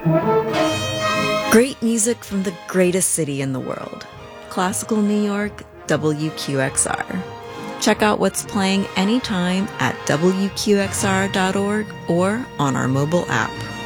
Great music from the greatest city in the world. Classical New York, WQXR. Check out what's playing anytime at WQXR.org or on our mobile app.